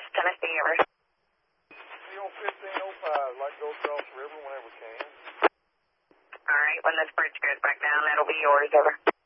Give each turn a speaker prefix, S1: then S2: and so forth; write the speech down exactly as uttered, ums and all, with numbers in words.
S1: Tennessee, over.
S2: The old fifteen oh five, like go across the river whenever we can.
S1: All right, when this bridge goes back down, that'll be yours, over.